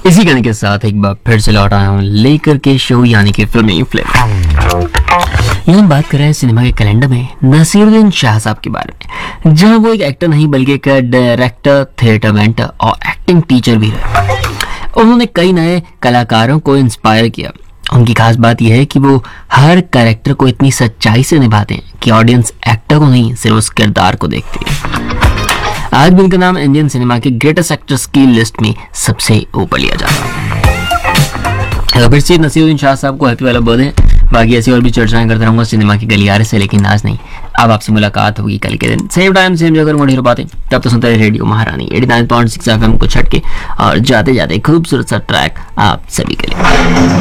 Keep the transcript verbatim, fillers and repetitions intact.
इसी गाने के साथ एक बार फिर से लौट आया हूँ लेकर के शो यानी कि फिल्मी फिल्म। यहाँ हम बात कर रहे हैं सिनेमा के कैलेंडर में नसीरुद्दीन शाह साहब के बारे में, जहाँ वो एक एक्टर नहीं बल्कि एक डायरेक्टर, थिएटर मेंटर और एक्टिंग टीचर भी रहे। उन्होंने कई नए कलाकारों को इंस्पायर किया। उनकी खास बात यह है कि वो हर कैरेक्टर को इतनी सच्चाई से निभाते हैं कि ऑडियंस एक्टर को नहीं सिर्फ उस किरदार को देखती है। आज भी उनका नाम इंडियन सिनेमा के ग्रेटेस्ट एक्टर्स की लिस्ट में सबसे ऊपर लिया जाता है। फिर से नसीरुद्दीन शाह साहब को हैप्पी वाला बर्थडे। बाकी ऐसी और भी चर्चाएं करते रहूंगा सिनेमा की गलियारे से, लेकिन आज नहीं। अब आपसे मुलाकात होगी कल के दिन सेम टाइम सेम जगह मोड़ी बातें। तब तो सुनते रहे रेडियो महारानी eighty nine point six F M को छटके और जाते जाते खूबसूरत सा ट्रैक आप सभी के लिए।